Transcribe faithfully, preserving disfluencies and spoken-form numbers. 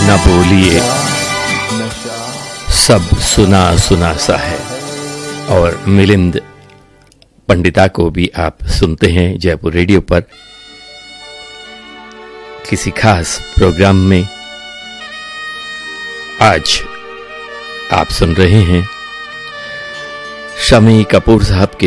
न बोलिए, सब सुना सुना सा है। और मिलिंद पंडिता को भी आप सुनते हैं जयपुर रेडियो पर किसी खास प्रोग्राम में। आज आप सुन रहे हैं शम्मी कपूर साहब के